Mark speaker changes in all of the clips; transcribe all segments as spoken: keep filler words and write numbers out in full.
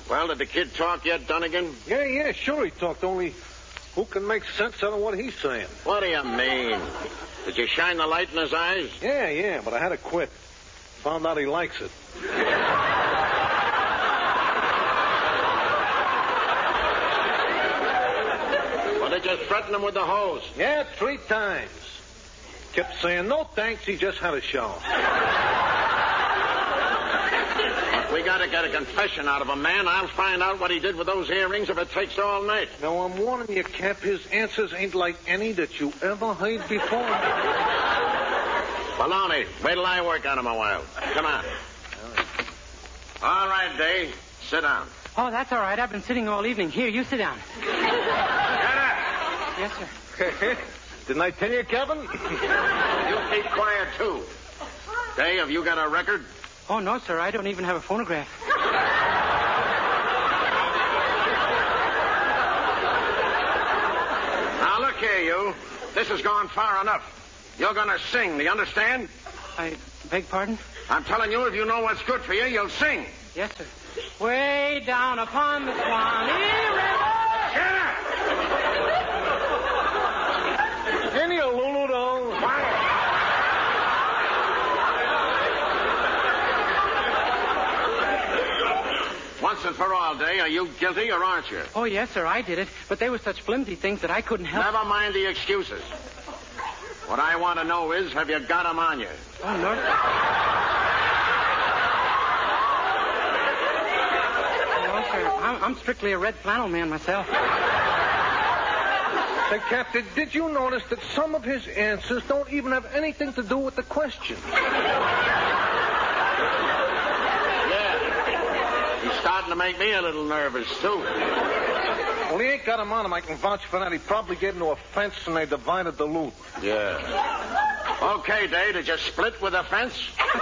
Speaker 1: Well, did the kid talk yet, Dunnigan?
Speaker 2: Yeah, yeah, sure he talked, only who can make sense out of what he's saying?
Speaker 1: What do you mean? Did you shine the light in his eyes?
Speaker 2: Yeah, yeah, but I had to quit. Found out he likes it.
Speaker 1: Well, did you threaten him with the hose?
Speaker 2: Yeah, three times. Kept saying, no thanks, he just had a shower.
Speaker 1: Look, we gotta get a confession out of him, man. I'll find out what he did with those earrings if it takes all night.
Speaker 2: Now, I'm warning you, Cap, his answers ain't like any that you ever heard before.
Speaker 1: Baloney, wait till I work on him a while. Come on. All right, Day. Sit down.
Speaker 3: Oh, that's all right. I've been sitting all evening. Here, you sit down.
Speaker 1: Shut up.
Speaker 3: Yes, sir.
Speaker 2: Didn't I tell you, Kevin?
Speaker 1: You keep quiet, too. Day, have you got a record?
Speaker 3: Oh, no, sir. I don't even have a phonograph.
Speaker 1: Now, look here, you. This has gone far enough. You're going to sing, do you understand?
Speaker 3: I beg pardon?
Speaker 1: I'm telling you, if you know what's good for you, you'll sing.
Speaker 3: Yes, sir. Way down upon the Swanee River.
Speaker 1: Shut up!
Speaker 2: Any a Lulu, though?
Speaker 1: Quiet. Once and for all, Day, are you guilty or aren't you?
Speaker 3: Oh, yes, sir. I did it. But they were such flimsy things that I couldn't help.
Speaker 1: Never mind the excuses. What I want to know is, have you got them on you?
Speaker 3: Oh, no. No, sir. I'm, I'm strictly a red flannel man myself.
Speaker 2: Say, Captain, did you notice that some of his answers don't even have anything to do with the question?
Speaker 1: Yeah. He's starting to make me a little nervous, too.
Speaker 2: Well, he ain't got him on him. I can vouch for that. He probably gave him to a fence and they divided the loot.
Speaker 1: Yeah. Okay, Day, did you split with the fence?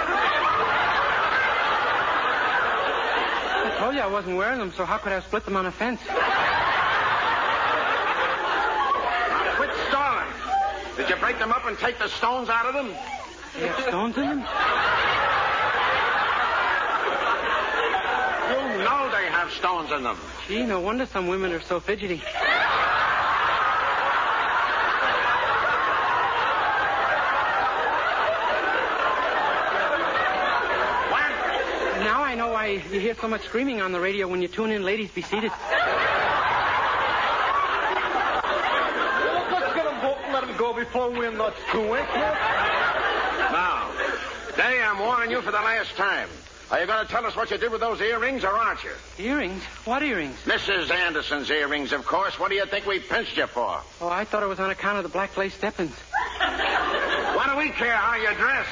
Speaker 3: I told you I wasn't wearing them, so how could I split them on a fence?
Speaker 1: Now, quit stalling. Did you break them up and take the stones out of them?
Speaker 3: They have stones in them?
Speaker 1: You know they have stones in them.
Speaker 3: Gee, no wonder some women are so fidgety. Now I know why you hear so much screaming on the radio when you tune in. Ladies, be seated.
Speaker 2: Well, let's get them both and let them go before we're nuts too, ain't you?
Speaker 1: Now, Day, I'm warning you for the last time. Are you going to tell us what you did with those earrings, or aren't you?
Speaker 3: Earrings? What earrings?
Speaker 1: Missus Anderson's earrings, of course. What do you think we pinched you for?
Speaker 3: Oh, I thought it was on account of the black lace step-ins.
Speaker 1: What do we care how you dress?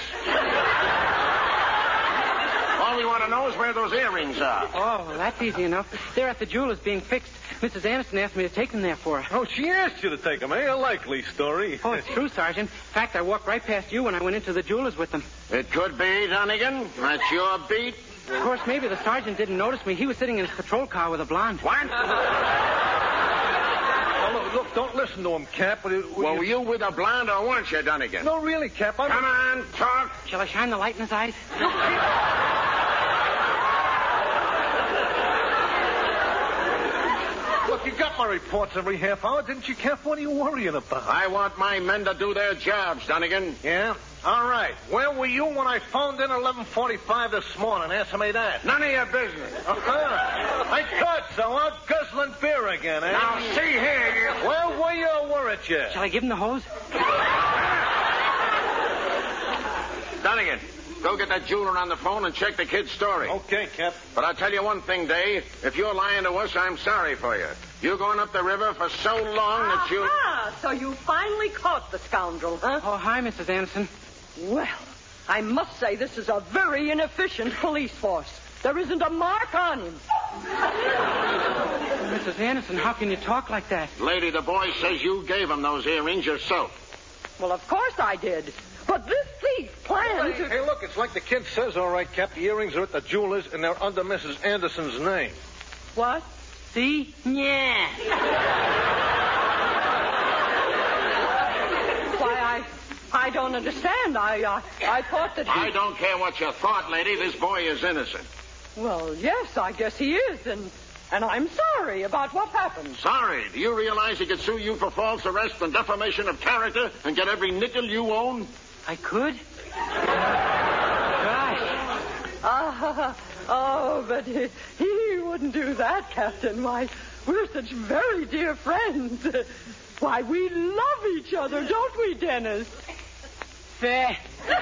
Speaker 1: All we want to know is where those earrings are.
Speaker 3: Oh, well, that's easy enough. They're at the jeweler's being fixed. Missus Anderson asked me to take them there for her.
Speaker 2: Oh, she asked you to take them, eh? A likely story.
Speaker 3: Oh, it's true, Sergeant. In fact, I walked right past you when I went into the jeweler's with them.
Speaker 1: It could be, Dunnigan. That's your beat.
Speaker 3: Of course, maybe the sergeant didn't notice me. He was sitting in his patrol car with a blonde.
Speaker 1: What?
Speaker 2: Oh, look, look, don't listen to him, Cap. But it,
Speaker 1: Well, were you with a blonde or weren't you, Dunnigan?
Speaker 2: No, really, Cap. I'm...
Speaker 1: Come on, talk.
Speaker 3: Shall I shine the light in his eyes?
Speaker 2: Look, you got my reports every half hour, didn't you, Cap? What are you worrying about?
Speaker 1: I want my men to do their jobs, Dunnigan.
Speaker 2: Yeah? All right. Where were you when I phoned in eleven forty-five this morning? Answer me that.
Speaker 1: None of your business.
Speaker 2: Uh-huh. I thought so. Out guzzling beer again, eh?
Speaker 1: Now, see here, you...
Speaker 2: Where were you or weren't you?
Speaker 3: Shall I give him the hose?
Speaker 1: Dunnigan, go get that jeweler on the phone and check the kid's story.
Speaker 2: Okay, Cap.
Speaker 1: But I'll tell you one thing, Day. If you're lying to us, I'm sorry for you. You're going up the river for so long that you...
Speaker 4: Ah, so you finally caught the scoundrel, huh?
Speaker 3: Oh, hi, Missus Anderson.
Speaker 4: Well, I must say this is a very inefficient police force. There isn't a mark on him.
Speaker 3: Missus Anderson, how can you talk like that?
Speaker 1: Lady, the boy says you gave him those earrings yourself.
Speaker 4: Well, of course I did. But this thief planned
Speaker 2: Hey,
Speaker 4: to...
Speaker 2: hey, look, it's like the kid says, all right, Cap. The earrings are at the jeweler's and they're under Missus Anderson's name.
Speaker 4: What?
Speaker 3: See? Yeah.
Speaker 4: Why, I... I don't understand. I, uh, I thought that he...
Speaker 1: I don't care what you thought, lady. This boy is innocent.
Speaker 4: Well, yes, I guess he is. And And I'm sorry about what happened.
Speaker 1: Sorry. Do you realize he could sue you for false arrest and defamation of character and get every nickel you own?
Speaker 3: I could? Gosh.
Speaker 4: Ah, oh, but he, he wouldn't do that, Captain. Why, we're such very dear friends. Why, we love each other, don't we, Dennis?
Speaker 3: Fair.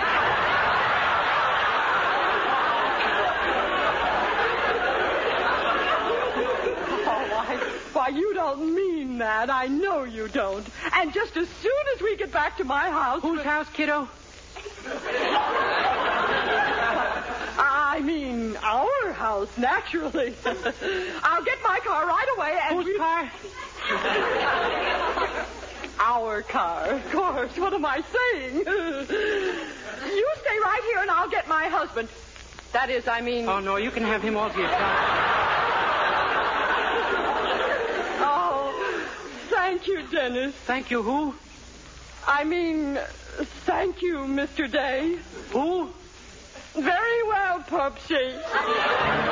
Speaker 4: Why, you don't mean that. I know you don't. And just as soon as we get back to my house...
Speaker 3: Whose
Speaker 4: we'll...
Speaker 3: house, kiddo?
Speaker 4: I mean, our house, naturally. I'll get my car right away and...
Speaker 3: Whose
Speaker 4: we...
Speaker 3: car?
Speaker 4: Our car, of course. What am I saying? You stay right here and I'll get my husband. That is, I mean...
Speaker 3: Oh, no, you can have him all to yourself.
Speaker 4: Thank you, Dennis.
Speaker 3: Thank you, who?
Speaker 4: I mean, thank you, Mister Day.
Speaker 3: Who?
Speaker 4: Very well, Pupsy.